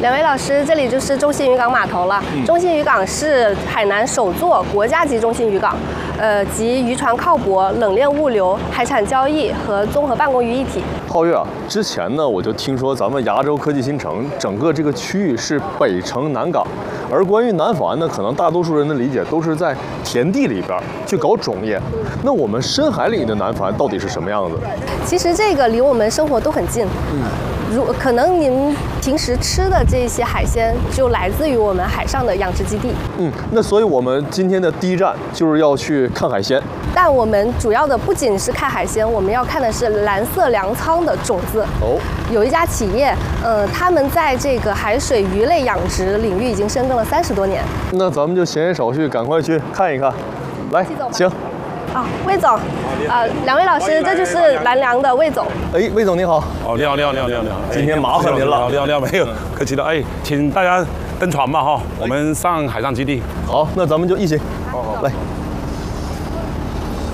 两位老师，这里就是中心渔港码头了。中心渔港是海南首座国家级中心渔港，集渔船靠泊、冷链物流、海产交易和综合办公于一体。 皓月啊，之前呢我就听说咱们亚洲科技新城整个这个区域是北城南港，而关于南法呢，可能大多数人的理解都是在田地里边去搞种业。那我们深海里的南法到底是什么样子？ 其实这个离我们生活都很近。可能您平时吃的这些海鲜就来自于我们海上的养殖基地。 那所以我们今天的第一站就是要去看海鲜。 但我们主要的不仅是看海鲜，我们要看的是蓝色粮仓的种子。有一家企业，他们在这个海水鱼类养殖领域已经深耕了30多年。 那咱们就闲言少叙，赶快去看一看。来，请。 魏总，两位老师，这就是蓝粮的魏总。 魏总你好。 你好。 今天麻烦您了。 你好，没有客气的。请大家登船吧哈，我们上海上基地。 好，那咱们就一起。来。